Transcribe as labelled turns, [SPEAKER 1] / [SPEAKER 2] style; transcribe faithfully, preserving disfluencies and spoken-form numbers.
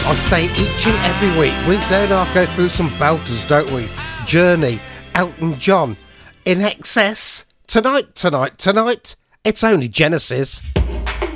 [SPEAKER 1] I say each and every week, we don't half go through some belters, don't we? Journey, Elton John, In Excess. Tonight, tonight, tonight, it's only Genesis.